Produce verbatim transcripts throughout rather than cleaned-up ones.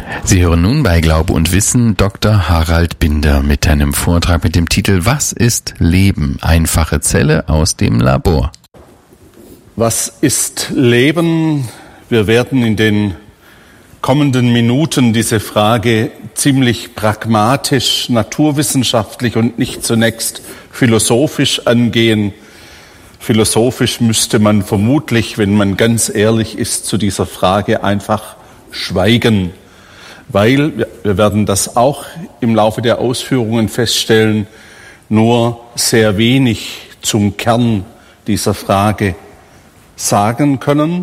Sie hören nun bei Glaube und Wissen Doktor Harald Binder mit einem Vortrag mit dem Titel Was ist Leben? Einfache Zelle aus dem Labor. Was ist Leben? Wir werden in den kommenden Minuten diese Frage ziemlich pragmatisch, naturwissenschaftlich und nicht zunächst philosophisch angehen. Philosophisch müsste man vermutlich, wenn man ganz ehrlich ist, zu dieser Frage einfach schweigen. Weil, wir werden das auch im Laufe der Ausführungen feststellen, nur sehr wenig zum Kern dieser Frage sagen können.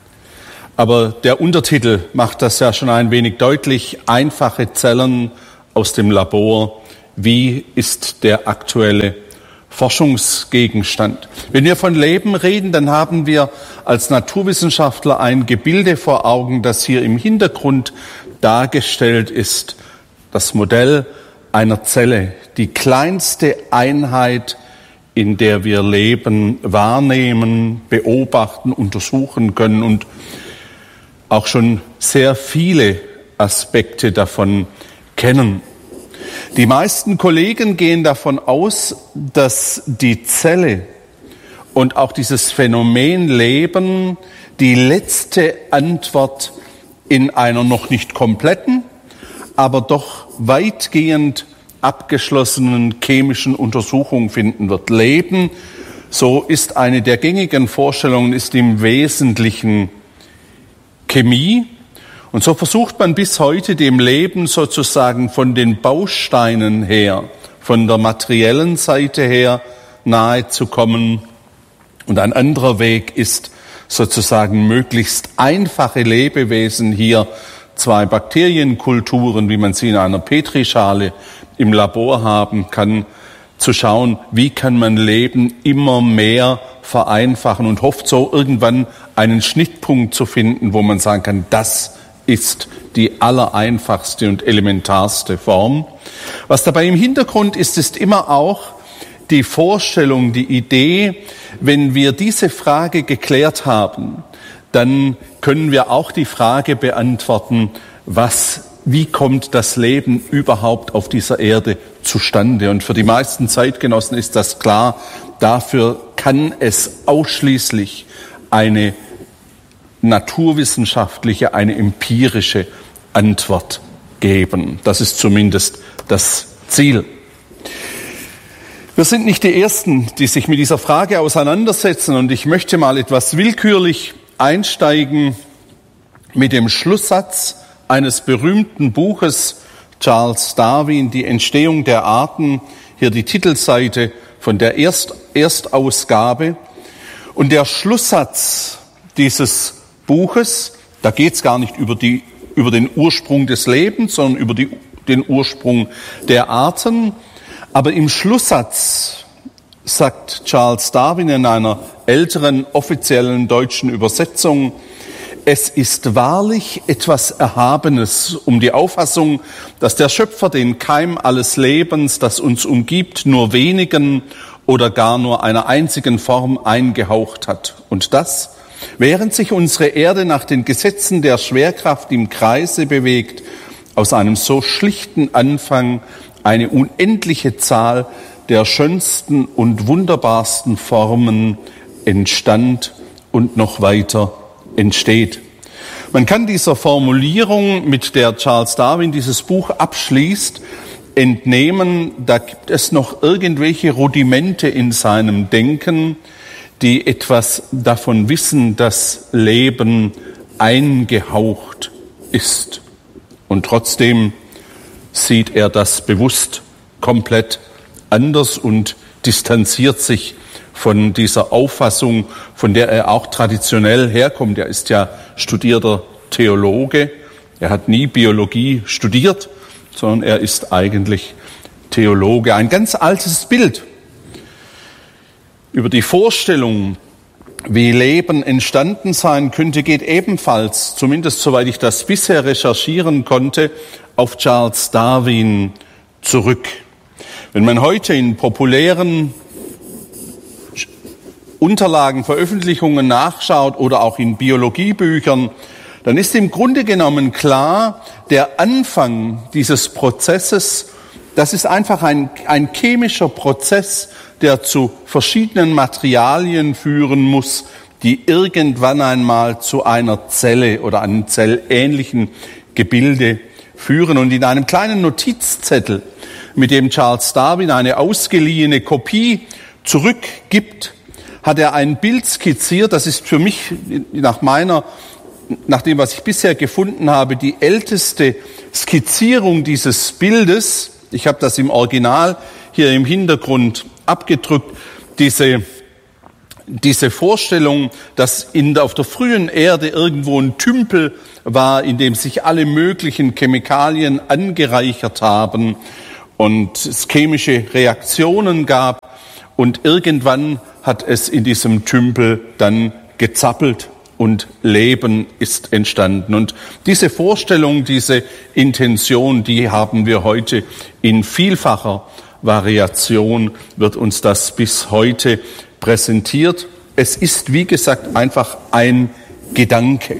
Aber der Untertitel macht das ja schon ein wenig deutlich. Einfache Zellen aus dem Labor. Wie ist der aktuelle Forschungsgegenstand? Wenn wir von Leben reden, dann haben wir als Naturwissenschaftler ein Gebilde vor Augen, das hier im Hintergrund dargestellt ist. Das Modell einer Zelle, die kleinste Einheit, in der wir Leben wahrnehmen, beobachten, untersuchen können und auch schon sehr viele Aspekte davon kennen. Die meisten Kollegen gehen davon aus, dass die Zelle und auch dieses Phänomen Leben die letzte Antwort in einer noch nicht kompletten, aber doch weitgehend abgeschlossenen chemischen Untersuchung finden wird. Leben, so ist eine der gängigen Vorstellungen, ist im Wesentlichen Chemie. Und so versucht man bis heute dem Leben sozusagen von den Bausteinen her, von der materiellen Seite her nahe zu kommen. Und ein anderer Weg ist sozusagen möglichst einfache Lebewesen, hier zwei Bakterienkulturen, wie man sie in einer Petrischale im Labor haben kann, zu schauen, wie kann man Leben immer mehr vereinfachen und hofft so irgendwann einen Schnittpunkt zu finden, wo man sagen kann, das ist die allereinfachste und elementarste Form. Was dabei im Hintergrund ist, ist immer auch die Vorstellung, die Idee, wenn wir diese Frage geklärt haben, dann können wir auch die Frage beantworten, was, wie kommt das Leben überhaupt auf dieser Erde zustande? Und für die meisten Zeitgenossen ist das klar, dafür kann es ausschließlich eine naturwissenschaftliche, eine empirische Antwort geben. Das ist zumindest das Ziel. Wir sind nicht die Ersten, die sich mit dieser Frage auseinandersetzen, und ich möchte mal etwas willkürlich einsteigen mit dem Schlusssatz eines berühmten Buches Charles Darwin, Die Entstehung der Arten, hier die Titelseite von der Erst- Erstausgabe. Und der Schlusssatz dieses Buches, da geht es gar nicht über, die, über den Ursprung des Lebens, sondern über die, den Ursprung der Arten. Aber im Schlusssatz sagt Charles Darwin in einer älteren offiziellen deutschen Übersetzung: Es ist wahrlich etwas Erhabenes um die Auffassung, dass der Schöpfer den Keim alles Lebens, das uns umgibt, nur wenigen oder gar nur einer einzigen Form eingehaucht hat. Und das, während sich unsere Erde nach den Gesetzen der Schwerkraft im Kreise bewegt, aus einem so schlichten Anfang eine unendliche Zahl der schönsten und wunderbarsten Formen entstand und noch weiter entsteht. Man kann dieser Formulierung, mit der Charles Darwin dieses Buch abschließt, entnehmen, da gibt es noch irgendwelche Rudimente in seinem Denken, die etwas davon wissen, dass Leben eingehaucht ist. Und trotzdem sieht er das bewusst komplett anders und distanziert sich von dieser Auffassung, von der er auch traditionell herkommt. Er ist ja studierter Theologe. Er hat nie Biologie studiert, sondern er ist eigentlich Theologe. Ein ganz altes Bild über die Vorstellung, wie Leben entstanden sein könnte, geht ebenfalls, zumindest soweit ich das bisher recherchieren konnte, auf Charles Darwin zurück. Wenn man heute in populären Unterlagen, Veröffentlichungen nachschaut oder auch in Biologiebüchern, dann ist im Grunde genommen klar, der Anfang dieses Prozesses, das ist einfach ein, ein chemischer Prozess, der zu verschiedenen Materialien führen muss, die irgendwann einmal zu einer Zelle oder einem zellähnlichen Gebilde führen. Und in einem kleinen Notizzettel, mit dem Charles Darwin eine ausgeliehene Kopie zurückgibt, hat er ein Bild skizziert, das ist für mich nach meiner, nach dem, was ich bisher gefunden habe, die älteste Skizzierung dieses Bildes. Ich habe das im Original hier im Hintergrund abgedrückt, diese Diese Vorstellung, dass in, auf der frühen Erde irgendwo ein Tümpel war, in dem sich alle möglichen Chemikalien angereichert haben und es chemische Reaktionen gab und irgendwann hat es in diesem Tümpel dann gezappelt und Leben ist entstanden. Und diese Vorstellung, diese Intention, die haben wir heute in vielfacher Variation, wird uns das bis heute präsentiert. Es ist, wie gesagt, einfach ein Gedanke.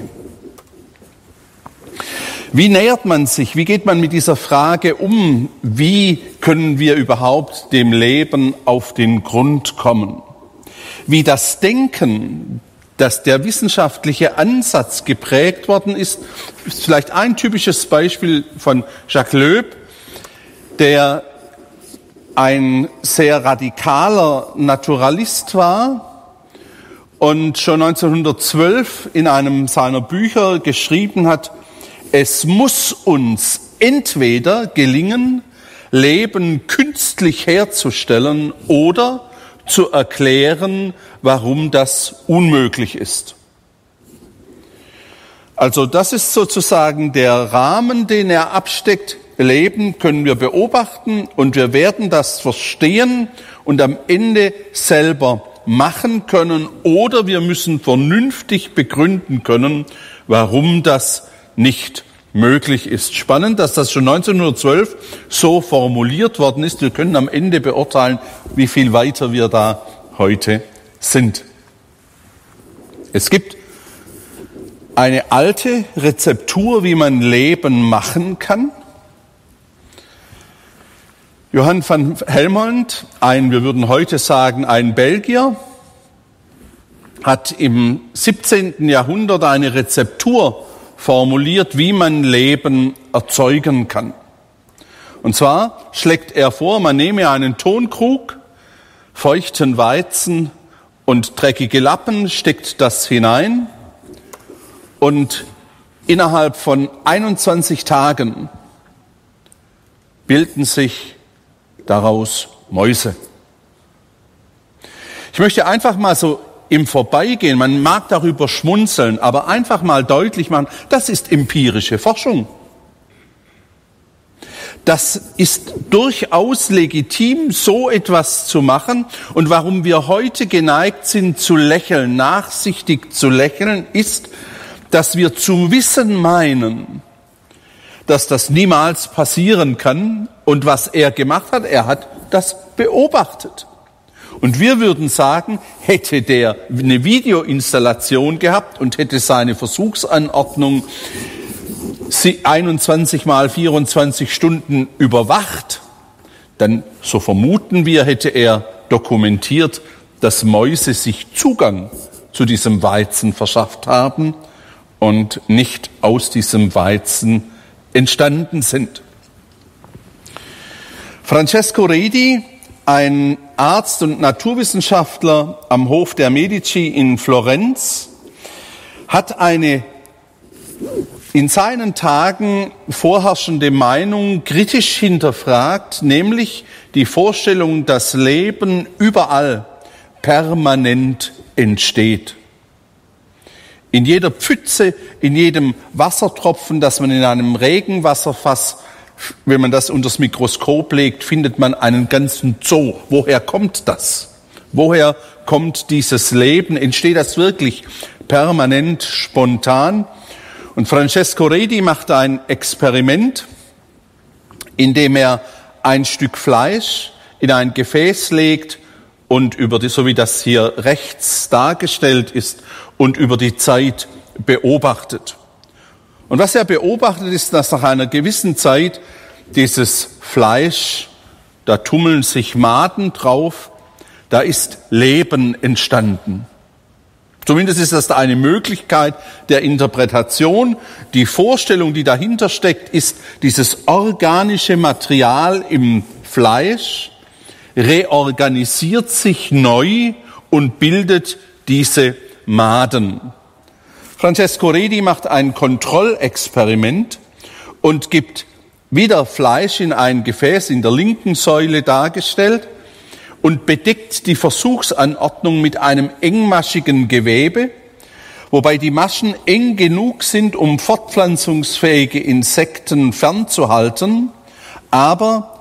Wie nähert man sich, wie geht man mit dieser Frage um, wie können wir überhaupt dem Leben auf den Grund kommen? Wie das Denken, dass der wissenschaftliche Ansatz geprägt worden ist, ist vielleicht ein typisches Beispiel von Jacques Loeb, der ein sehr radikaler Naturalist war und schon neunzehnhundertzwölf in einem seiner Bücher geschrieben hat, es muss uns entweder gelingen, Leben künstlich herzustellen oder zu erklären, warum das unmöglich ist. Also das ist sozusagen der Rahmen, den er absteckt. Leben können wir beobachten und wir werden das verstehen und am Ende selber machen können oder wir müssen vernünftig begründen können, warum das nicht möglich ist. Spannend, dass das schon neunzehnhundertzwölf so formuliert worden ist. Wir können am Ende beurteilen, wie viel weiter wir da heute sind. Es gibt eine alte Rezeptur, wie man Leben machen kann. Johann van Helmont, ein, wir würden heute sagen, ein Belgier, hat im siebzehnten Jahrhundert eine Rezeptur formuliert, wie man Leben erzeugen kann. Und zwar schlägt er vor, man nehme einen Tonkrug, feuchten Weizen und dreckige Lappen, steckt das hinein und innerhalb von einundzwanzig Tagen bilden sich daraus Mäuse. Ich möchte einfach mal so im Vorbeigehen, man mag darüber schmunzeln, aber einfach mal deutlich machen, das ist empirische Forschung. Das ist durchaus legitim, so etwas zu machen. Und warum wir heute geneigt sind zu lächeln, nachsichtig zu lächeln, ist, dass wir zu wissen meinen, dass das niemals passieren kann. Und was er gemacht hat, er hat das beobachtet. Und wir würden sagen, hätte der eine Videoinstallation gehabt und hätte seine Versuchsanordnung einundzwanzig mal vierundzwanzig Stunden überwacht, dann, so vermuten wir, hätte er dokumentiert, dass Mäuse sich Zugang zu diesem Weizen verschafft haben und nicht aus diesem Weizen entstanden sind. Francesco Redi, ein Arzt und Naturwissenschaftler am Hof der Medici in Florenz, hat eine in seinen Tagen vorherrschende Meinung kritisch hinterfragt, nämlich die Vorstellung, dass Leben überall permanent entsteht. In jeder Pfütze, in jedem Wassertropfen, das man in einem Regenwasserfass, wenn man das unter das Mikroskop legt, findet man einen ganzen Zoo. Woher kommt das? Woher kommt dieses Leben? Entsteht das wirklich permanent, spontan? Und Francesco Redi macht ein Experiment, in dem er ein Stück Fleisch in ein Gefäß legt und über die, so wie das hier rechts dargestellt ist, und über die Zeit beobachtet. Und was er beobachtet, ist, dass nach einer gewissen Zeit dieses Fleisch, da tummeln sich Maden drauf, da ist Leben entstanden. Zumindest ist das eine Möglichkeit der Interpretation. Die Vorstellung, die dahinter steckt, ist, dieses organische Material im Fleisch reorganisiert sich neu und bildet diese Maden. Francesco Redi macht ein Kontrollexperiment und gibt wieder Fleisch in ein Gefäß in der linken Säule dargestellt und bedeckt die Versuchsanordnung mit einem engmaschigen Gewebe, wobei die Maschen eng genug sind, um fortpflanzungsfähige Insekten fernzuhalten, aber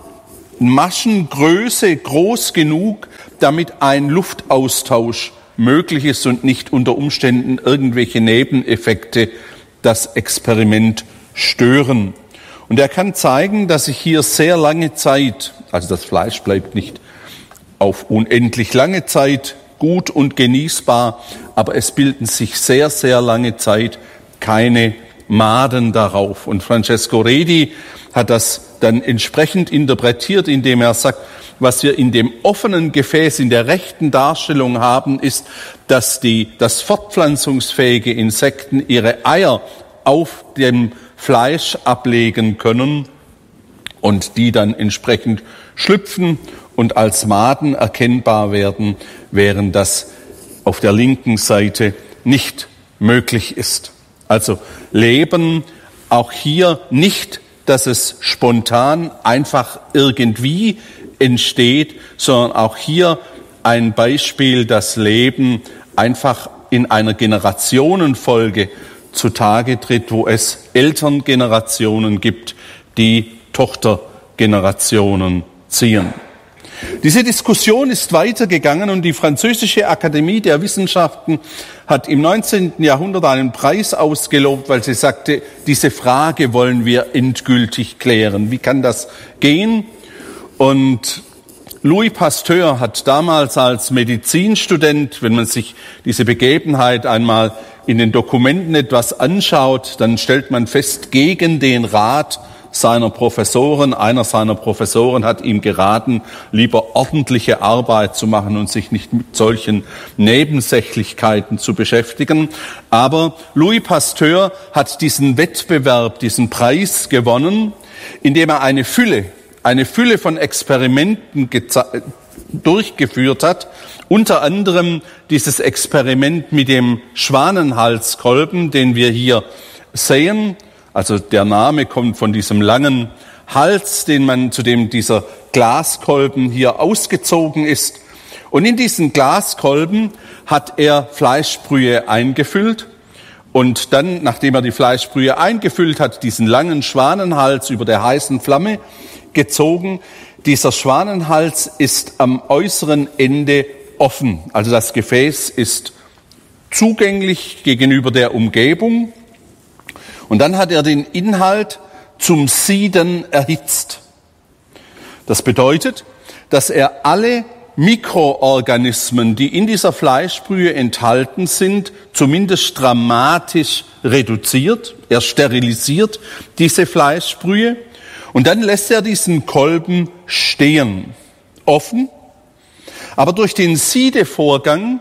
Maschengröße groß genug, damit ein Luftaustausch möglich ist und nicht unter Umständen irgendwelche Nebeneffekte das Experiment stören. Und er kann zeigen, dass sich hier sehr lange Zeit, also das Fleisch bleibt nicht auf unendlich lange Zeit gut und genießbar, aber es bilden sich sehr, sehr lange Zeit keine Maden darauf. Und Francesco Redi hat das dann entsprechend interpretiert, indem er sagt, was wir in dem offenen Gefäß in der rechten Darstellung haben, ist, dass die, dass fortpflanzungsfähige Insekten ihre Eier auf dem Fleisch ablegen können und die dann entsprechend schlüpfen und als Maden erkennbar werden, während das auf der linken Seite nicht möglich ist. Also Leben auch hier nicht, dass es spontan einfach irgendwie entsteht, sondern auch hier ein Beispiel, dass Leben einfach in einer Generationenfolge zutage tritt, wo es Elterngenerationen gibt, die Tochtergenerationen ziehen. Diese Diskussion ist weitergegangen und die Französische Akademie der Wissenschaften hat im neunzehnten Jahrhundert einen Preis ausgelobt, weil sie sagte, diese Frage wollen wir endgültig klären. Wie kann das gehen? Und Louis Pasteur hat damals als Medizinstudent, wenn man sich diese Begebenheit einmal in den Dokumenten etwas anschaut, dann stellt man fest, gegen den Rat seiner Professoren, einer seiner Professoren hat ihm geraten, lieber ordentliche Arbeit zu machen und sich nicht mit solchen Nebensächlichkeiten zu beschäftigen. Aber Louis Pasteur hat diesen Wettbewerb, diesen Preis gewonnen, indem er eine Fülle, eine Fülle von Experimenten durchgeführt hat, unter anderem dieses Experiment mit dem Schwanenhalskolben, den wir hier sehen. Also der Name kommt von diesem langen Hals, den man, zu dem dieser Glaskolben hier ausgezogen ist. Und in diesen Glaskolben hat er Fleischbrühe eingefüllt. Und dann, nachdem er die Fleischbrühe eingefüllt hat, diesen langen Schwanenhals über der heißen Flamme gezogen. Dieser Schwanenhals ist am äußeren Ende offen. Also das Gefäß ist zugänglich gegenüber der Umgebung. Und dann hat er den Inhalt zum Sieden erhitzt. Das bedeutet, dass er alle Mikroorganismen, die in dieser Fleischbrühe enthalten sind, zumindest dramatisch reduziert. Er sterilisiert diese Fleischbrühe und dann lässt er diesen Kolben stehen, offen. Aber durch den Siedevorgang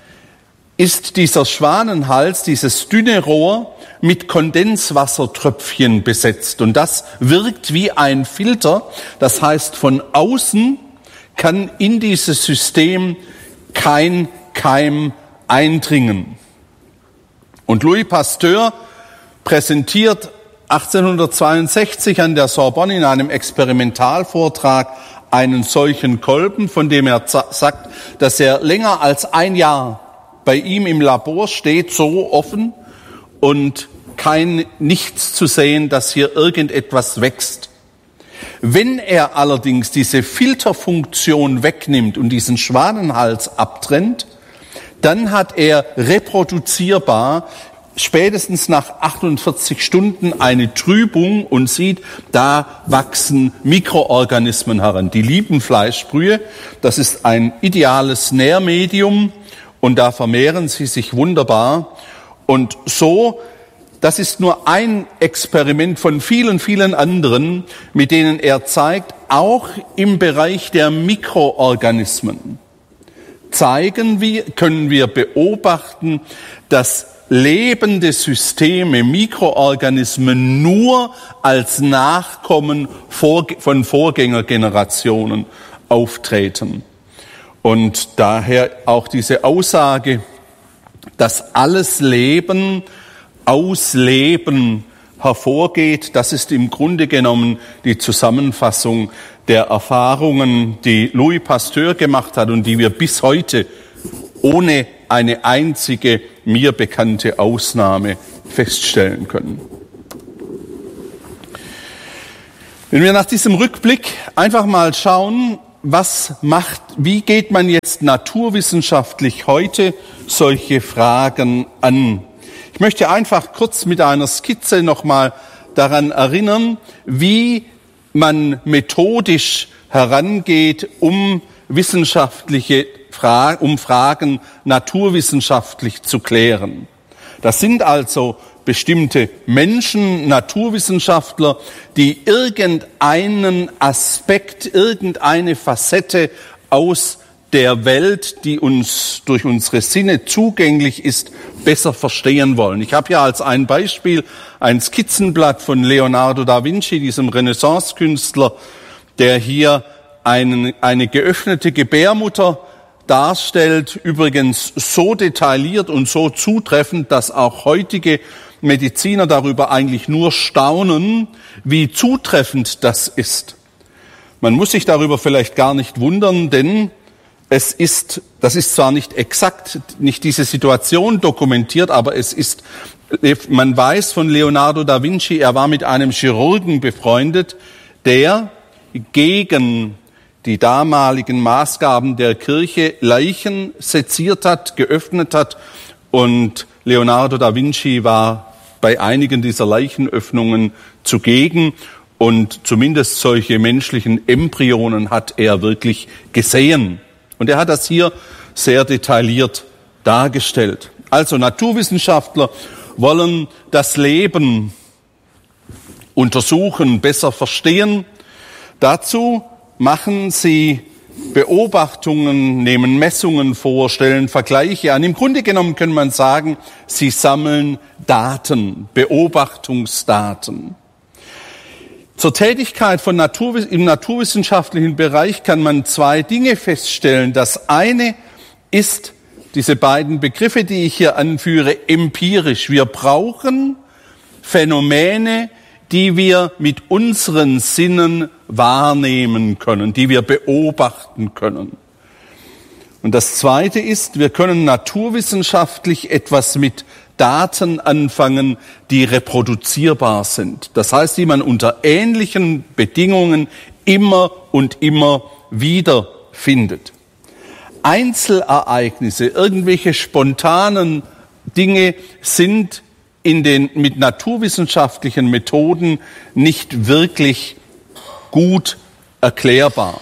ist dieser Schwanenhals, dieses dünne Rohr, mit Kondenswassertröpfchen besetzt. Und das wirkt wie ein Filter. Das heißt, von außen kann in dieses System kein Keim eindringen. Und Louis Pasteur präsentiert achtzehnhundertzweiundsechzig an der Sorbonne in einem Experimentalvortrag einen solchen Kolben, von dem er sagt, dass er länger als ein Jahr bei ihm im Labor steht, so offen und kein nichts zu sehen, dass hier irgendetwas wächst. Wenn er allerdings diese Filterfunktion wegnimmt und diesen Schwanenhals abtrennt, dann hat er reproduzierbar spätestens nach achtundvierzig Stunden eine Trübung und sieht, da wachsen Mikroorganismen heran. Die lieben Fleischbrühe, das ist ein ideales Nährmedium und da vermehren sie sich wunderbar. Und so das ist nur ein Experiment von vielen, vielen anderen, mit denen er zeigt, auch im Bereich der Mikroorganismen zeigen wir, können wir beobachten, dass lebende Systeme, Mikroorganismen nur als Nachkommen von Vorgängergenerationen auftreten. Und daher auch diese Aussage, dass alles Leben aus Leben hervorgeht, das ist im Grunde genommen die Zusammenfassung der Erfahrungen, die Louis Pasteur gemacht hat und die wir bis heute ohne eine einzige mir bekannte Ausnahme feststellen können. Wenn wir nach diesem Rückblick einfach mal schauen, was macht, wie geht man jetzt naturwissenschaftlich heute solche Fragen an? Ich möchte einfach kurz mit einer Skizze nochmal daran erinnern, wie man methodisch herangeht, um wissenschaftliche Fragen, um Fragen naturwissenschaftlich zu klären. Das sind also bestimmte Menschen, Naturwissenschaftler, die irgendeinen Aspekt, irgendeine Facette aus der Welt, die uns durch unsere Sinne zugänglich ist, besser verstehen wollen. Ich habe hier als ein Beispiel ein Skizzenblatt von Leonardo da Vinci, diesem Renaissance-Künstler, der hier einen, eine geöffnete Gebärmutter darstellt, übrigens so detailliert und so zutreffend, dass auch heutige Mediziner darüber eigentlich nur staunen, wie zutreffend das ist. Man muss sich darüber vielleicht gar nicht wundern, denn es ist, das ist zwar nicht exakt, nicht diese Situation dokumentiert, aber es ist, man weiß von Leonardo da Vinci, er war mit einem Chirurgen befreundet, der gegen die damaligen Maßgaben der Kirche Leichen seziert hat, geöffnet hat, und Leonardo da Vinci war bei einigen dieser Leichenöffnungen zugegen, und zumindest solche menschlichen Embryonen hat er wirklich gesehen. Und er hat das hier sehr detailliert dargestellt. Also Naturwissenschaftler wollen das Leben untersuchen, besser verstehen. Dazu machen sie Beobachtungen, nehmen Messungen vor, stellen Vergleiche an. Im Grunde genommen kann man sagen, sie sammeln Daten, Beobachtungsdaten. Zur Tätigkeit von Naturwiss- im naturwissenschaftlichen Bereich kann man zwei Dinge feststellen. Das eine ist diese beiden Begriffe, die ich hier anführe, empirisch. Wir brauchen Phänomene, die wir mit unseren Sinnen wahrnehmen können, die wir beobachten können. Und das Zweite ist, wir können naturwissenschaftlich etwas mit Daten anfangen, die reproduzierbar sind. Das heißt, die man unter ähnlichen Bedingungen immer und immer wieder findet. Einzelereignisse, irgendwelche spontanen Dinge sind in den mit naturwissenschaftlichen Methoden nicht wirklich gut erklärbar.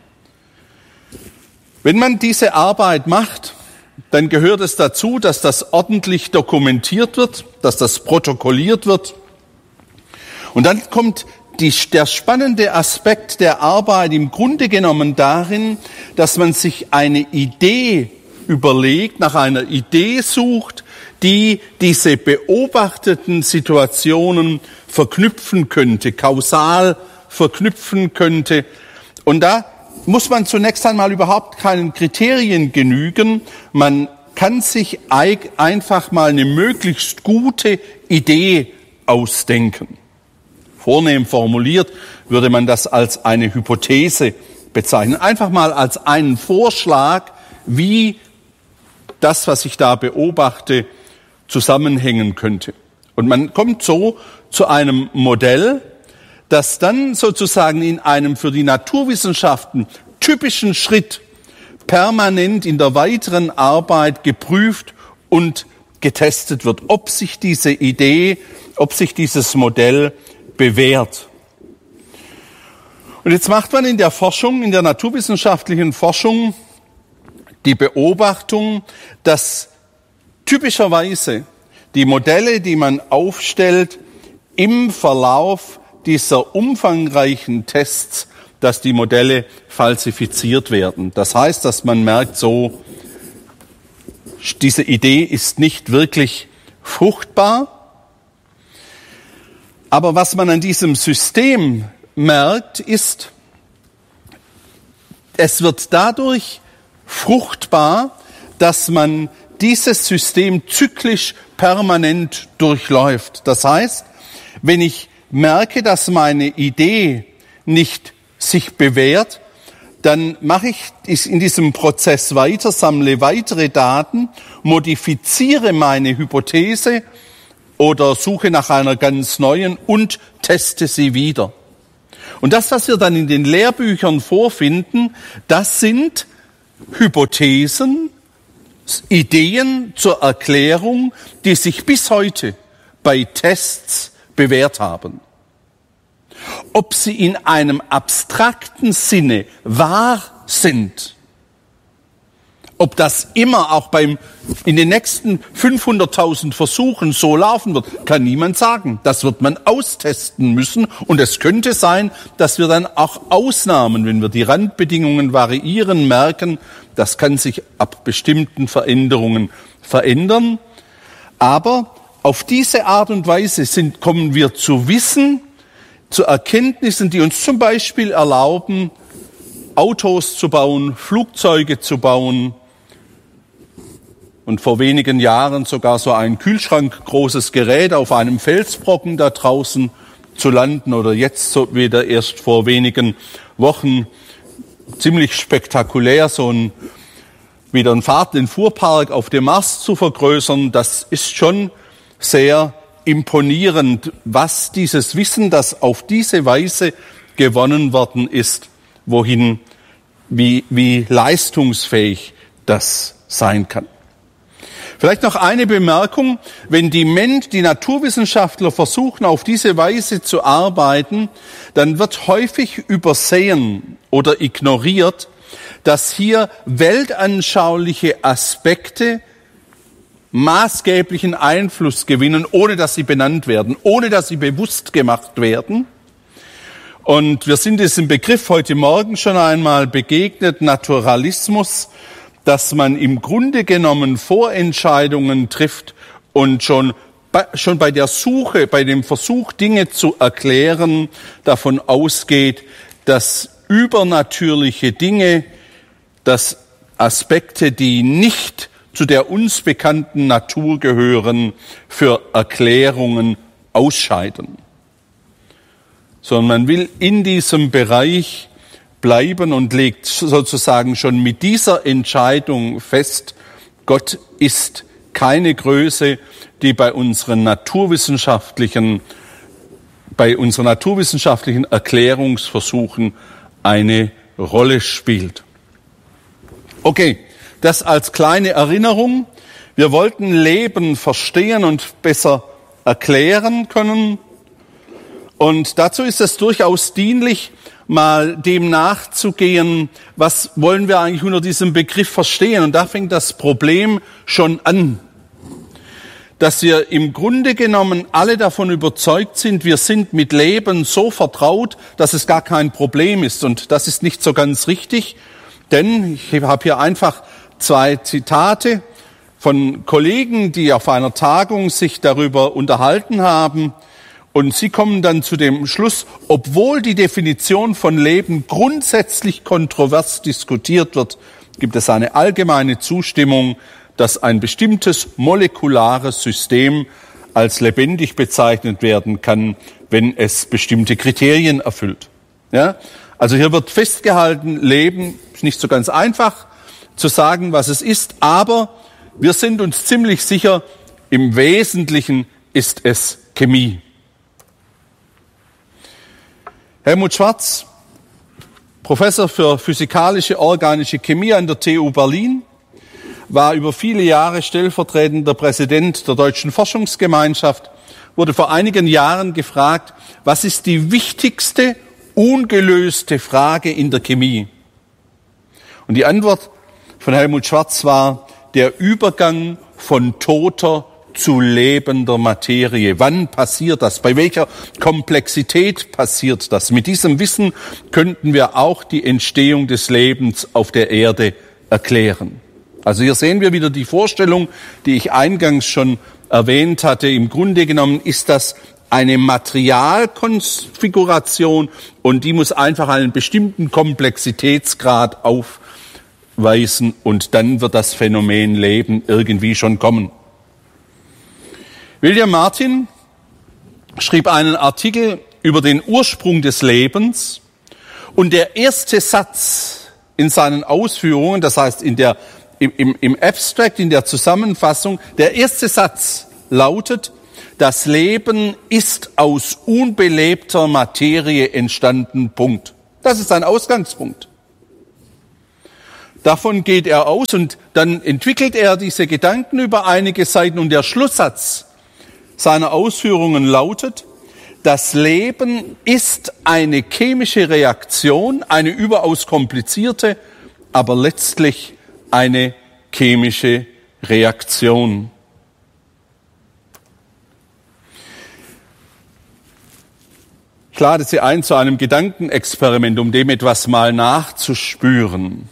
Wenn man diese Arbeit macht, dann gehört es dazu, dass das ordentlich dokumentiert wird, dass das protokolliert wird. Und dann kommt die, der spannende Aspekt der Arbeit im Grunde genommen darin, dass man sich eine Idee überlegt, nach einer Idee sucht, die diese beobachteten Situationen verknüpfen könnte, kausal verknüpfen könnte. Und da muss man zunächst einmal überhaupt keinen Kriterien genügen. Man kann sich einfach mal eine möglichst gute Idee ausdenken. Vornehm formuliert würde man das als eine Hypothese bezeichnen. Einfach mal als einen Vorschlag, wie das, was ich da beobachte, zusammenhängen könnte. Und man kommt so zu einem Modell, das dann sozusagen in einem für die Naturwissenschaften typischen Schritt permanent in der weiteren Arbeit geprüft und getestet wird, ob sich diese Idee, ob sich dieses Modell bewährt. Und jetzt macht man in der Forschung, in der naturwissenschaftlichen Forschung die Beobachtung, dass typischerweise die Modelle, die man aufstellt, im Verlauf dieser umfangreichen Tests, dass die Modelle falsifiziert werden. Das heißt, dass man merkt, so, diese Idee ist nicht wirklich fruchtbar. Aber was man an diesem System merkt, ist, es wird dadurch fruchtbar, dass man dieses System zyklisch permanent durchläuft. Das heißt, wenn ich merke, dass meine Idee nicht sich bewährt, dann mache ich es in diesem Prozess weiter, sammle weitere Daten, modifiziere meine Hypothese oder suche nach einer ganz neuen und teste sie wieder. Und das, was wir dann in den Lehrbüchern vorfinden, das sind Hypothesen, Ideen zur Erklärung, die sich bis heute bei Tests bewährt haben. Ob sie in einem abstrakten Sinne wahr sind, ob das immer auch beim, in den nächsten fünfhunderttausend Versuchen so laufen wird, kann niemand sagen. Das wird man austesten müssen. Und es könnte sein, dass wir dann auch Ausnahmen, wenn wir die Randbedingungen variieren, merken, das kann sich ab bestimmten Veränderungen verändern. Aber auf diese Art und Weise sind, kommen wir zu Wissen, zu Erkenntnissen, die uns zum Beispiel erlauben, Autos zu bauen, Flugzeuge zu bauen und vor wenigen Jahren sogar so ein kühlschrankgroßes Gerät auf einem Felsbrocken da draußen zu landen oder jetzt so wieder erst vor wenigen Wochen ziemlich spektakulär so ein wieder einen Fahrt, den Fuhrpark auf dem Mars zu vergrößern. Das ist schon sehr imponierend, was dieses Wissen, das auf diese Weise gewonnen worden ist, wohin, wie, wie leistungsfähig das sein kann. Vielleicht noch eine Bemerkung. Wenn die Mensch, die Naturwissenschaftler versuchen, auf diese Weise zu arbeiten, dann wird häufig übersehen oder ignoriert, dass hier weltanschauliche Aspekte maßgeblichen Einfluss gewinnen, ohne dass sie benannt werden, ohne dass sie bewusst gemacht werden. Und wir sind diesem Begriff heute Morgen schon einmal begegnet, Naturalismus, dass man im Grunde genommen Vorentscheidungen trifft und schon bei, schon bei der Suche, bei dem Versuch, Dinge zu erklären, davon ausgeht, dass übernatürliche Dinge, dass Aspekte, die nicht zu der uns bekannten Natur gehören, für Erklärungen ausscheiden. Sondern man will in diesem Bereich bleiben und legt sozusagen schon mit dieser Entscheidung fest, Gott ist keine Größe, die bei unseren naturwissenschaftlichen, bei unseren naturwissenschaftlichen Erklärungsversuchen eine Rolle spielt. Okay. Das als kleine Erinnerung. Wir wollten Leben verstehen und besser erklären können. Und dazu ist es durchaus dienlich, mal dem nachzugehen, was wollen wir eigentlich unter diesem Begriff verstehen. Und da fängt das Problem schon an, dass wir im Grunde genommen alle davon überzeugt sind, wir sind mit Leben so vertraut, dass es gar kein Problem ist. Und das ist nicht so ganz richtig, denn ich habe hier einfach zwei Zitate von Kollegen, die auf einer Tagung sich darüber unterhalten haben. Und sie kommen dann zu dem Schluss, obwohl die Definition von Leben grundsätzlich kontrovers diskutiert wird, gibt es eine allgemeine Zustimmung, dass ein bestimmtes molekulares System als lebendig bezeichnet werden kann, wenn es bestimmte Kriterien erfüllt. Ja? Also hier wird festgehalten, Leben ist nicht so ganz einfach zu sagen, was es ist, aber wir sind uns ziemlich sicher, im Wesentlichen ist es Chemie. Helmut Schwarz, Professor für physikalische organische Chemie an der T U Berlin, war über viele Jahre stellvertretender Präsident der Deutschen Forschungsgemeinschaft, wurde vor einigen Jahren gefragt, was ist die wichtigste ungelöste Frage in der Chemie? Und die Antwort von Helmut Schwarz war der Übergang von toter zu lebender Materie. Wann passiert das? Bei welcher Komplexität passiert das? Mit diesem Wissen könnten wir auch die Entstehung des Lebens auf der Erde erklären. Also hier sehen wir wieder die Vorstellung, die ich eingangs schon erwähnt hatte. Im Grunde genommen ist das eine Materialkonfiguration und die muss einfach einen bestimmten Komplexitätsgrad aufweisen und dann wird das Phänomen Leben irgendwie schon kommen. William Martin schrieb einen Artikel über den Ursprung des Lebens und der erste Satz in seinen Ausführungen, das heißt in der, im, im, im Abstract, in der Zusammenfassung, der erste Satz lautet: Das Leben ist aus unbelebter Materie entstanden, Punkt. Das ist sein Ausgangspunkt. Davon geht er aus und dann entwickelt er diese Gedanken über einige Seiten und der Schlusssatz seiner Ausführungen lautet: Das Leben ist eine chemische Reaktion, eine überaus komplizierte, aber letztlich eine chemische Reaktion. Ich lade Sie ein zu einem Gedankenexperiment, um dem etwas mal nachzuspüren.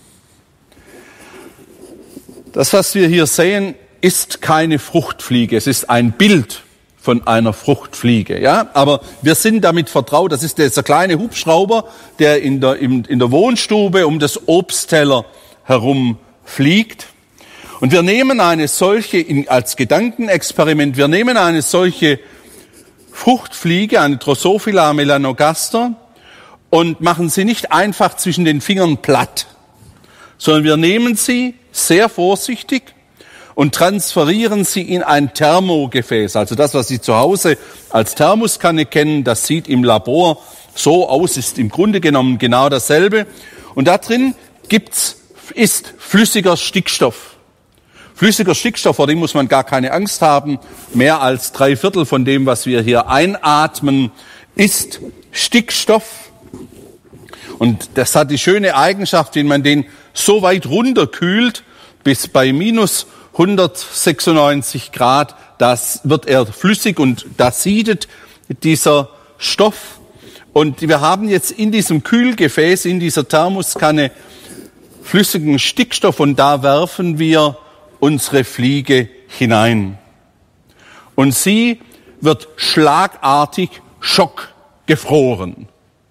Das, was wir hier sehen, ist keine Fruchtfliege. Es ist ein Bild von einer Fruchtfliege, ja. Aber wir sind damit vertraut. Das ist dieser kleine Hubschrauber, der in der, in, in der Wohnstube um das Obstteller herum fliegt. Und wir nehmen eine solche, in, als Gedankenexperiment, wir nehmen eine solche Fruchtfliege, eine Drosophila melanogaster, und machen sie nicht einfach zwischen den Fingern platt, sondern wir nehmen sie sehr vorsichtig und transferieren sie in ein Thermogefäß. Also das, was Sie zu Hause als Thermoskanne kennen, das sieht im Labor so aus, ist im Grunde genommen genau dasselbe. Und da drin gibt's, ist flüssiger Stickstoff. Flüssiger Stickstoff, vor dem muss man gar keine Angst haben. Mehr als drei Viertel von dem, was wir hier einatmen, ist Stickstoff. Und das hat die schöne Eigenschaft, wenn man den so weit runterkühlt, bis bei minus hundertsechsundneunzig Grad, das wird er flüssig und da siedet dieser Stoff. Und wir haben jetzt in diesem Kühlgefäß, in dieser Thermoskanne, flüssigen Stickstoff und da werfen wir unsere Fliege hinein. Und sie wird schlagartig schockgefroren.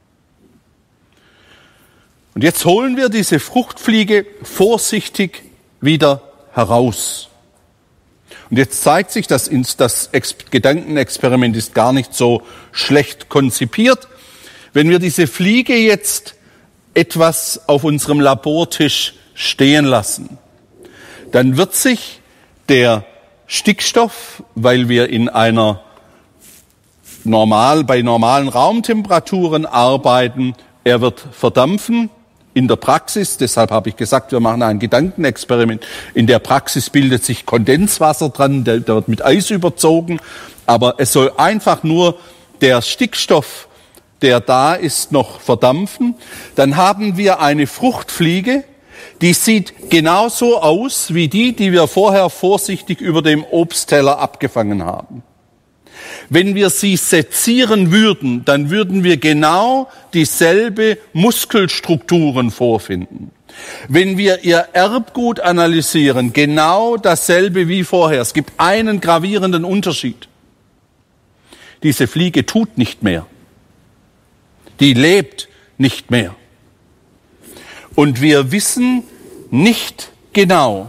Und jetzt holen wir diese Fruchtfliege vorsichtig wieder heraus. Und jetzt zeigt sich, dass das Gedankenexperiment ist gar nicht so schlecht konzipiert. Wenn wir diese Fliege jetzt etwas auf unserem Labortisch stehen lassen, dann wird sich der Stickstoff, weil wir in einer normal, bei normalen Raumtemperaturen arbeiten, er wird verdampfen in der Praxis. Deshalb habe ich gesagt, wir machen ein Gedankenexperiment. In der Praxis bildet sich Kondenswasser dran, der, der wird mit Eis überzogen. Aber es soll einfach nur der Stickstoff, der da ist, noch verdampfen. Dann haben wir eine Fruchtfliege, die sieht genauso aus wie die, die wir vorher vorsichtig über dem Obstteller abgefangen haben. Wenn wir sie sezieren würden, dann würden wir genau dieselbe Muskelstrukturen vorfinden. Wenn wir ihr Erbgut analysieren, genau dasselbe wie vorher. Es gibt einen gravierenden Unterschied. Diese Fliege tut nicht mehr. Die lebt nicht mehr. Und wir wissen nicht genau,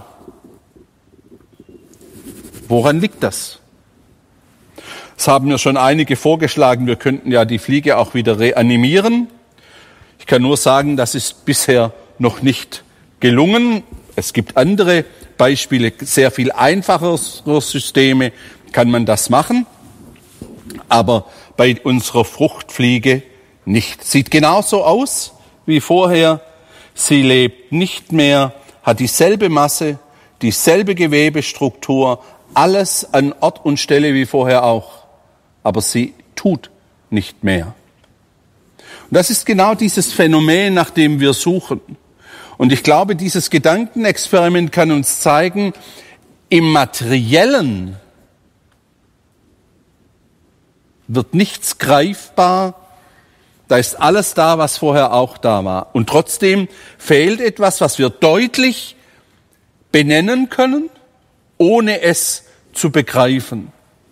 woran liegt das? Es haben mir schon einige vorgeschlagen, wir könnten ja die Fliege auch wieder reanimieren. Ich kann nur sagen, das ist bisher noch nicht gelungen. Es gibt andere Beispiele, sehr viel einfachere Systeme kann man das machen, aber bei unserer Fruchtfliege nicht. Sieht genauso aus wie vorher. Sie lebt nicht mehr, hat dieselbe Masse, dieselbe Gewebestruktur, alles an Ort und Stelle wie vorher auch. Aber sie tut nicht mehr. Und das ist genau dieses Phänomen, nach dem wir suchen. Und ich glaube, dieses Gedankenexperiment kann uns zeigen, im Materiellen wird nichts greifbar. Da ist alles da, was vorher auch da war. Und trotzdem fehlt etwas, was wir deutlich benennen können, ohne es zu begreifen.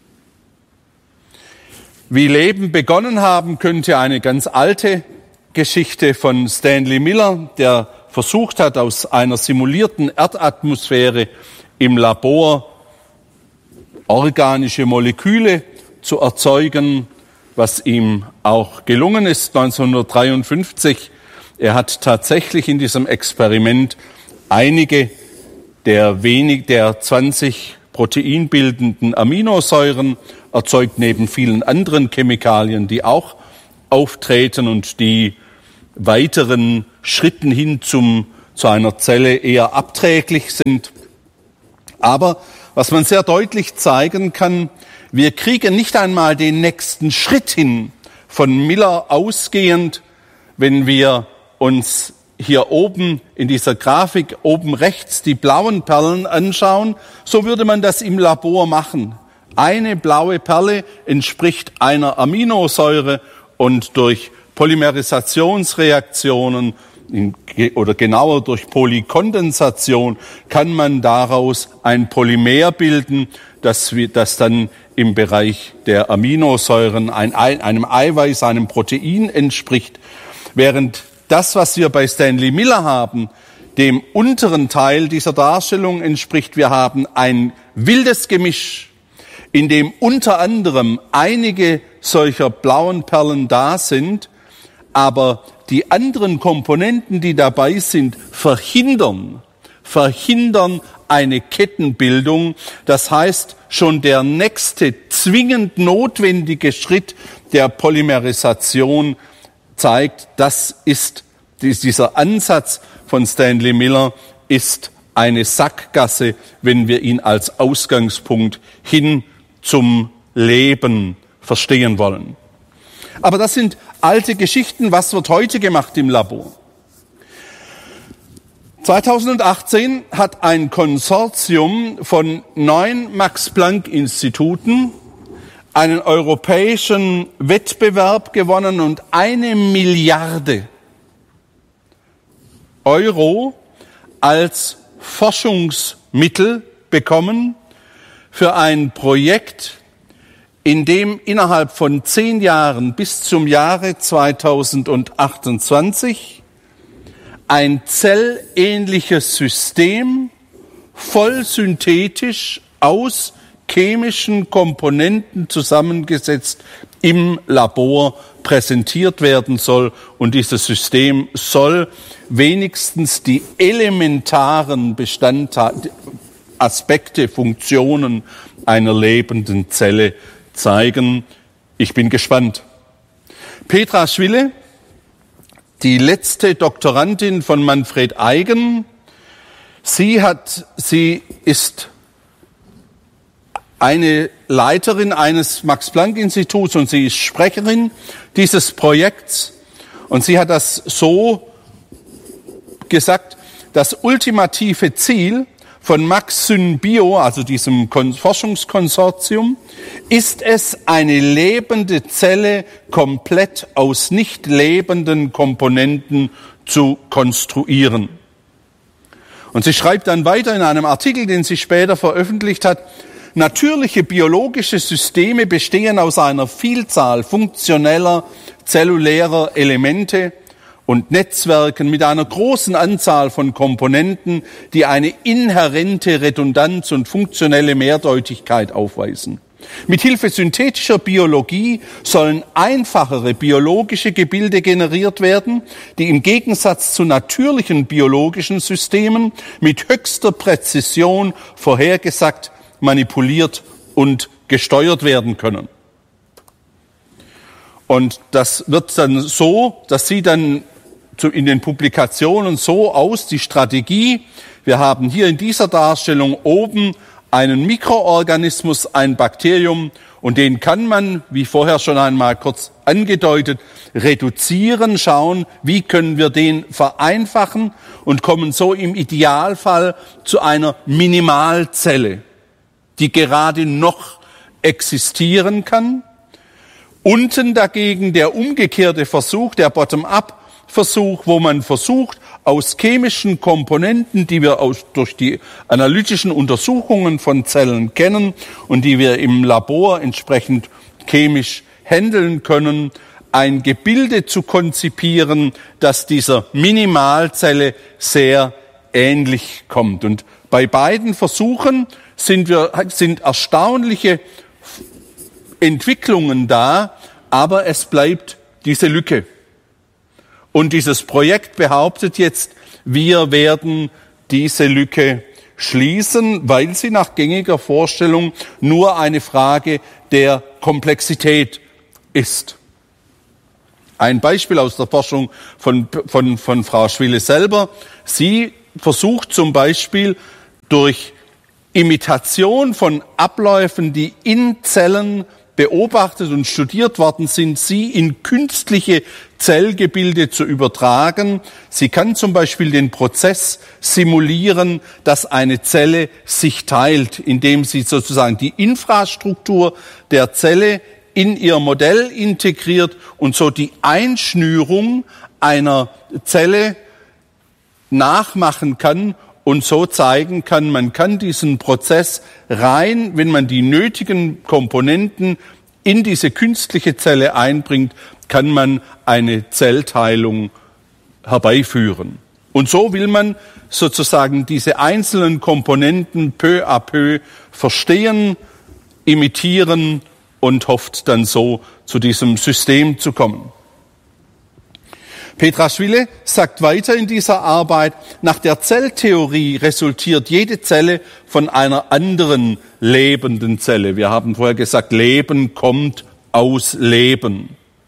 Wie Leben begonnen haben könnte, eine ganz alte Geschichte von Stanley Miller, der versucht hat, aus einer simulierten Erdatmosphäre im Labor organische Moleküle zu erzeugen, was ihm auch gelungen ist neunzehnhundertdreiundfünfzig. Er hat tatsächlich in diesem Experiment einige der wenig, der zwanzig proteinbildenden Aminosäuren erzeugt, neben vielen anderen Chemikalien, die auch auftreten und die weiteren Schritten hin zum, zu einer Zelle eher abträglich sind. Aber was man sehr deutlich zeigen kann, wir kriegen nicht einmal den nächsten Schritt hin, von Miller ausgehend, wenn wir uns hier oben in dieser Grafik oben rechts die blauen Perlen anschauen. So würde man das im Labor machen. Eine blaue Perle entspricht einer Aminosäure und durch Polymerisationsreaktionen oder genauer durch Polykondensation kann man daraus ein Polymer bilden, das, das dann im Bereich der Aminosäuren ein, einem Eiweiß, einem Protein entspricht, während das, was wir bei Stanley Miller haben, dem unteren Teil dieser Darstellung entspricht. Wir haben ein wildes Gemisch, in dem unter anderem einige solcher blauen Perlen da sind, aber die anderen Komponenten, die dabei sind, verhindern, verhindern eine Kettenbildung. Das heißt, schon der nächste zwingend notwendige Schritt der Polymerisation zeigt, das ist, dieser Ansatz von Stanley Miller ist eine Sackgasse, wenn wir ihn als Ausgangspunkt hin zum Leben verstehen wollen. Aber das sind alte Geschichten. Was wird heute gemacht im Labor? zweitausendachtzehn hat ein Konsortium von neun Max-Planck-Instituten einen europäischen Wettbewerb gewonnen und eine Milliarde Euro als Forschungsmittel bekommen für ein Projekt, in dem innerhalb von zehn Jahren bis zum Jahre zweitausendachtundzwanzig ein zellähnliches System voll synthetisch aus chemischen Komponenten zusammengesetzt im Labor präsentiert werden soll. Und dieses System soll wenigstens die elementaren Bestandteile, Aspekte, Funktionen einer lebenden Zelle zeigen. Ich bin gespannt. Petra Schwille, die letzte Doktorandin von Manfred Eigen, sie hat, sie ist eine Leiterin eines Max-Planck-Instituts und sie ist Sprecherin dieses Projekts. Und sie hat das so gesagt, das ultimative Ziel von MaxSynBio, also diesem Forschungskonsortium, ist es, eine lebende Zelle komplett aus nicht lebenden Komponenten zu konstruieren. Und sie schreibt dann weiter in einem Artikel, den sie später veröffentlicht hat: Natürliche biologische Systeme bestehen aus einer Vielzahl funktioneller, zellulärer Elemente und Netzwerken mit einer großen Anzahl von Komponenten, die eine inhärente Redundanz und funktionelle Mehrdeutigkeit aufweisen. Mithilfe synthetischer Biologie sollen einfachere biologische Gebilde generiert werden, die im Gegensatz zu natürlichen biologischen Systemen mit höchster Präzision vorhergesagt, manipuliert und gesteuert werden können. Und das wird dann so, das sieht dann in den Publikationen so aus, die Strategie. Wir haben hier in dieser Darstellung oben einen Mikroorganismus, ein Bakterium, und den kann man, wie vorher schon einmal kurz angedeutet, reduzieren, schauen, wie können wir den vereinfachen und kommen so im Idealfall zu einer Minimalzelle, die gerade noch existieren kann. Unten dagegen der umgekehrte Versuch, der Bottom-up-Versuch, wo man versucht, aus chemischen Komponenten, die wir aus, durch die analytischen Untersuchungen von Zellen kennen und die wir im Labor entsprechend chemisch handeln können, ein Gebilde zu konzipieren, das dieser Minimalzelle sehr ähnlich kommt. Und bei beiden Versuchen sind, wir, sind erstaunliche Entwicklungen da, aber es bleibt diese Lücke. Und dieses Projekt behauptet jetzt, wir werden diese Lücke schließen, weil sie nach gängiger Vorstellung nur eine Frage der Komplexität ist. Ein Beispiel aus der Forschung von, von, von Frau Schwille selber. Sie versucht zum Beispiel durch Imitation von Abläufen, die in Zellen beobachtet und studiert worden sind, sie in künstliche Zellgebilde zu übertragen. Sie kann zum Beispiel den Prozess simulieren, dass eine Zelle sich teilt, indem sie sozusagen die Infrastruktur der Zelle in ihr Modell integriert und so die Einschnürung einer Zelle nachmachen kann und so zeigen kann, man kann diesen Prozess rein, wenn man die nötigen Komponenten in diese künstliche Zelle einbringt, kann man eine Zellteilung herbeiführen. Und so will man sozusagen diese einzelnen Komponenten peu à peu verstehen, imitieren und hofft dann so zu diesem System zu kommen. Petra Schwille sagt weiter in dieser Arbeit, nach der Zelltheorie resultiert jede Zelle von einer anderen lebenden Zelle. Wir haben vorher gesagt, Leben kommt aus Leben.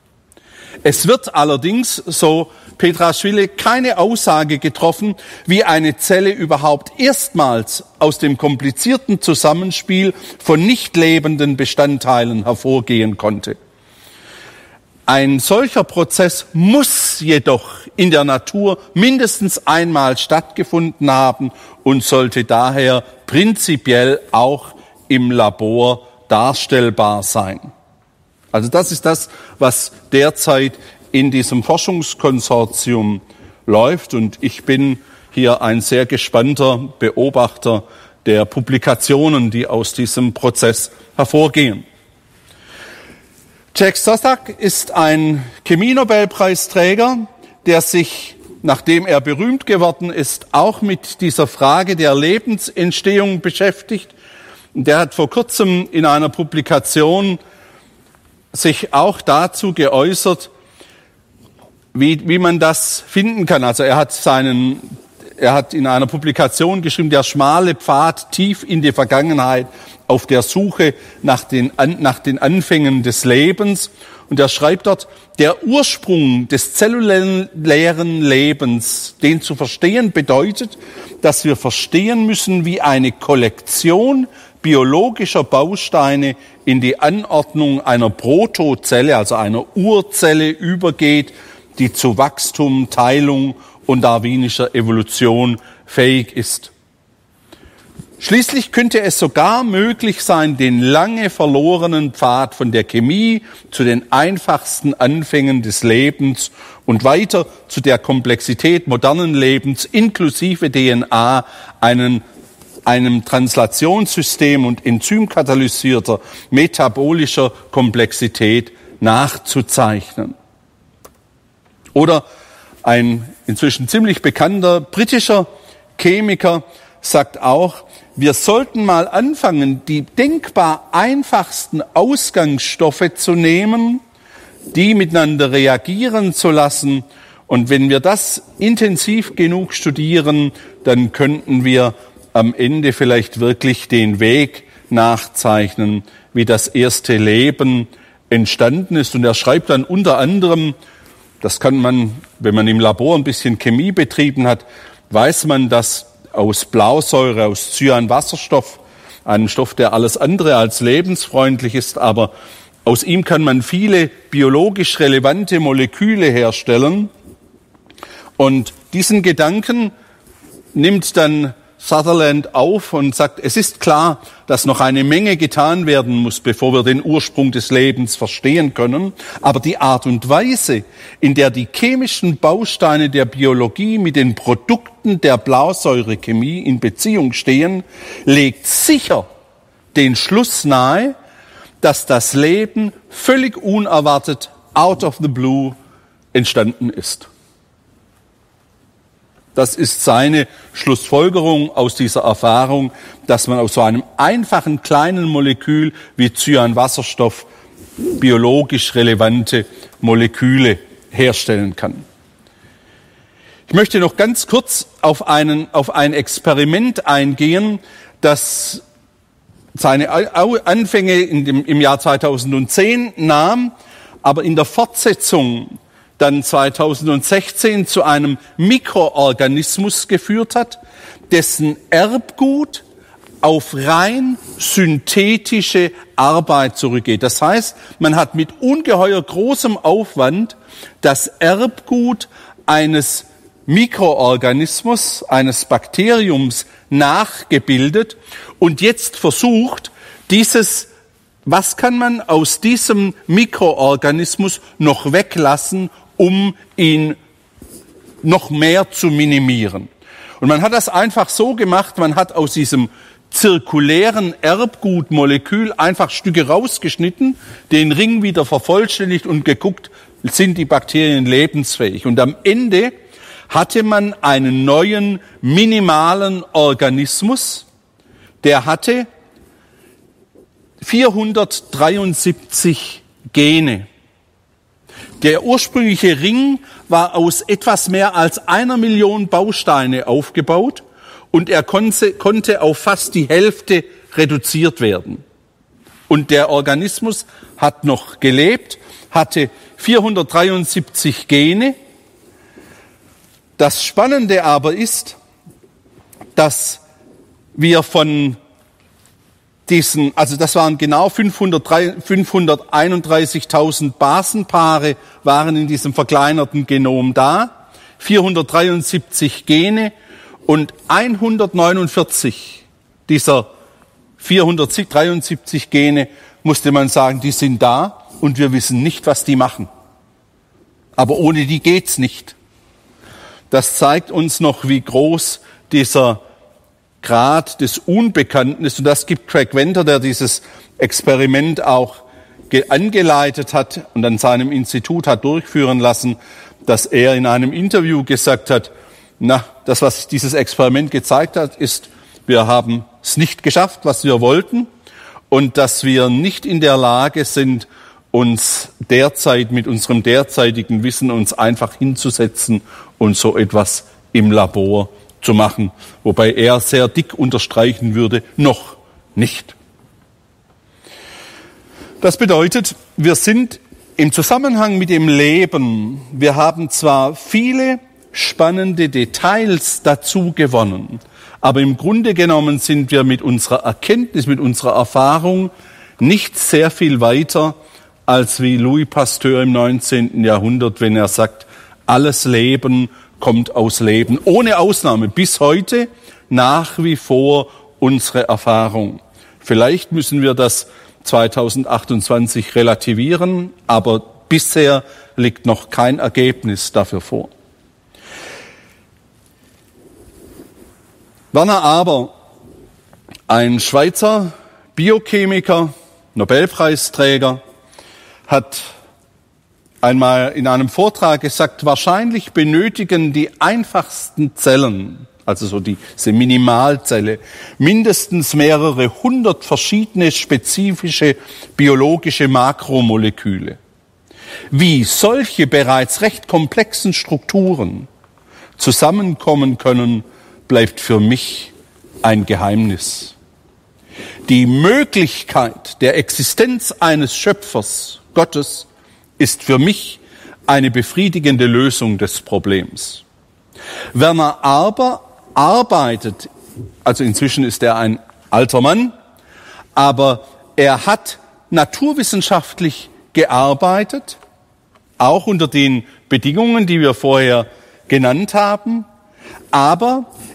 Es wird allerdings, so Petra Schwille, keine Aussage getroffen, wie eine Zelle überhaupt erstmals aus dem komplizierten Zusammenspiel von nicht lebenden Bestandteilen hervorgehen konnte. Ein solcher Prozess muss jedoch in der Natur mindestens einmal stattgefunden haben und sollte daher prinzipiell auch im Labor darstellbar sein. Also das ist das, was derzeit in diesem Forschungskonsortium läuft, und ich bin hier ein sehr gespannter Beobachter der Publikationen, die aus diesem Prozess hervorgehen. Jack Szostak ist ein Chemie-Nobelpreisträger, der sich, nachdem er berühmt geworden ist, auch mit dieser Frage der Lebensentstehung beschäftigt. Der hat vor kurzem in einer Publikation sich auch dazu geäußert, wie, wie man das finden kann. Also er hat seinen, er hat in einer Publikation geschrieben, der schmale Pfad tief in die Vergangenheit auf der Suche nach den, nach den Anfängen des Lebens. Und er schreibt dort, der Ursprung des zellulären Lebens, den zu verstehen, bedeutet, dass wir verstehen müssen, wie eine Kollektion biologischer Bausteine in die Anordnung einer Protozelle, also einer Urzelle, übergeht, die zu Wachstum, Teilung und darwinischer Evolution fähig ist. Schließlich könnte es sogar möglich sein, den lange verlorenen Pfad von der Chemie zu den einfachsten Anfängen des Lebens und weiter zu der Komplexität modernen Lebens inklusive D N A, einen, einem Translationssystem und enzymkatalysierter metabolischer Komplexität nachzuzeichnen. Oder ein inzwischen ziemlich bekannter britischer Chemiker sagt auch, wir sollten mal anfangen, die denkbar einfachsten Ausgangsstoffe zu nehmen, die miteinander reagieren zu lassen. Und wenn wir das intensiv genug studieren, dann könnten wir am Ende vielleicht wirklich den Weg nachzeichnen, wie das erste Leben entstanden ist. Und er schreibt dann unter anderem, das kann man, wenn man im Labor ein bisschen Chemie betrieben hat, weiß man, dass aus Blausäure, aus Cyanwasserstoff, einem Stoff, der alles andere als lebensfreundlich ist, aber aus ihm kann man viele biologisch relevante Moleküle herstellen. Und diesen Gedanken nimmt dann Sutherland auf und sagt, es ist klar, dass noch eine Menge getan werden muss, bevor wir den Ursprung des Lebens verstehen können. Aber die Art und Weise, in der die chemischen Bausteine der Biologie mit den Produkten der Blausäurechemie in Beziehung stehen, legt sicher den Schluss nahe, dass das Leben völlig unerwartet, out of the blue, entstanden ist. Das ist seine Schlussfolgerung aus dieser Erfahrung, dass man aus so einem einfachen kleinen Molekül wie Cyanwasserstoff biologisch relevante Moleküle herstellen kann. Ich möchte noch ganz kurz auf, einen, auf ein Experiment eingehen, das seine Anfänge in dem, im Jahr zweitausendzehn nahm, aber in der Fortsetzung dann zweitausendsechzehn zu einem Mikroorganismus geführt hat, dessen Erbgut auf rein synthetische Arbeit zurückgeht. Das heißt, man hat mit ungeheuer großem Aufwand das Erbgut eines Mikroorganismus, eines Bakteriums nachgebildet und jetzt versucht, dieses, was kann man aus diesem Mikroorganismus noch weglassen, um ihn noch mehr zu minimieren. Und man hat das einfach so gemacht, man hat aus diesem zirkulären Erbgutmolekül einfach Stücke rausgeschnitten, den Ring wieder vervollständigt und geguckt, sind die Bakterien lebensfähig. Und am Ende hatte man einen neuen minimalen Organismus, der hatte vierhundertdreiundsiebzig Gene. Der ursprüngliche Ring war aus etwas mehr als einer Million Bausteine aufgebaut und er konnte, konnte auf fast die Hälfte reduziert werden. Und der Organismus hat noch gelebt, hatte vierhundertdreiundsiebzig Gene. Das Spannende aber ist, dass wir von diesen, also das waren genau fünfhunderteinunddreißigtausend Basenpaare waren in diesem verkleinerten Genom da, vierhundertdreiundsiebzig Gene und hundertneunundvierzig dieser vierhundertdreiundsiebzig Gene, musste man sagen, die sind da und wir wissen nicht, was die machen. Aber ohne die geht's nicht. Das zeigt uns noch, wie groß dieser Grad des Unbekannten ist. Und das gibt Craig Venter, der dieses Experiment auch angeleitet hat und an seinem Institut hat durchführen lassen, dass er in einem Interview gesagt hat, na, das, was dieses Experiment gezeigt hat, ist, wir haben es nicht geschafft, was wir wollten und dass wir nicht in der Lage sind, uns derzeit mit unserem derzeitigen Wissen uns einfach hinzusetzen und so etwas im Labor zu machen, wobei er sehr dick unterstreichen würde, noch nicht. Das bedeutet, wir sind im Zusammenhang mit dem Leben, wir haben zwar viele spannende Details dazu gewonnen, aber im Grunde genommen sind wir mit unserer Erkenntnis, mit unserer Erfahrung nicht sehr viel weiter als wie Louis Pasteur im neunzehnten Jahrhundert, wenn er sagt, alles Leben kommt aus Leben. Ohne Ausnahme bis heute nach wie vor unsere Erfahrung. Vielleicht müssen wir das zweitausendachtundzwanzig relativieren, aber bisher liegt noch kein Ergebnis dafür vor. Werner Aber, ein Schweizer Biochemiker, Nobelpreisträger, hat einmal in einem Vortrag gesagt, wahrscheinlich benötigen die einfachsten Zellen, also so diese Minimalzelle, mindestens mehrere hundert verschiedene spezifische biologische Makromoleküle. Wie solche bereits recht komplexen Strukturen zusammenkommen können, bleibt für mich ein Geheimnis. Die Möglichkeit der Existenz eines Schöpfers, Gottes, ist für mich eine befriedigende Lösung des Problems. Werner Aber arbeitet, also inzwischen ist er ein alter Mann, aber er hat naturwissenschaftlich gearbeitet, auch unter den Bedingungen, die wir vorher genannt haben, aber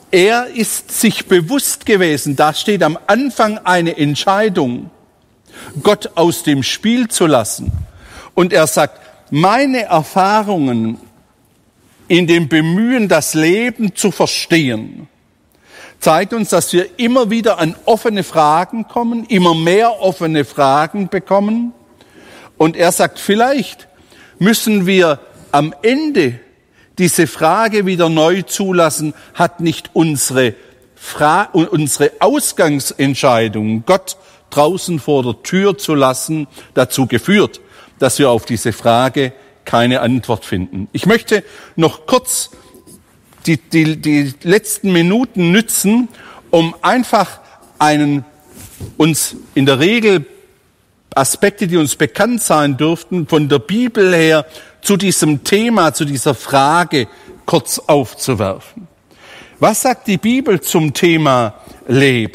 Er ist sich bewusst gewesen, da steht am Anfang eine Entscheidung, Gott aus dem Spiel zu lassen. Und er sagt, meine Erfahrungen in dem Bemühen, das Leben zu verstehen, zeigt uns, dass wir immer wieder an offene Fragen kommen, immer mehr offene Fragen bekommen. Und er sagt, vielleicht müssen wir am Ende diese Frage wieder neu zulassen, hat nicht unsere, Fra- unsere Ausgangsentscheidung, Gott draußen vor der Tür zu lassen, dazu geführt, dass wir auf diese Frage keine Antwort finden. Ich möchte noch kurz die, die, die letzten Minuten nützen, um einfach einen uns in der Regel Aspekte, die uns bekannt sein dürften, von der Bibel her zu diesem Thema, zu dieser Frage kurz aufzuwerfen. Was sagt die Bibel zum Thema Leben?